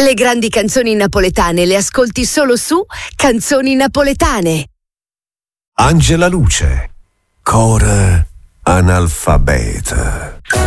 Le grandi canzoni napoletane le ascolti solo su Canzoni Napoletane. Angela Luce, Core analfabeta.